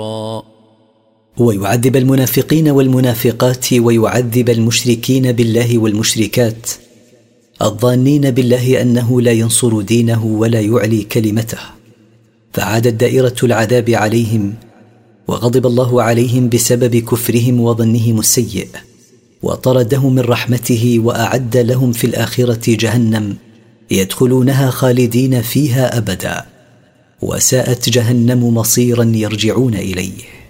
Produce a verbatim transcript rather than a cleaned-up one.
ويعذب المنافقين والمنافقات ويعذب المشركين بالله والمشركات الظانين بالله أنه لا ينصر دينه ولا يعلي كلمته، فعادت دائرة العذاب عليهم، وغضب الله عليهم بسبب كفرهم وظنهم السيء، وطردهم من رحمته، وأعد لهم في الآخرة جهنم يدخلونها خالدين فيها أبدا، وساءت جهنم مصيرا يرجعون إليه.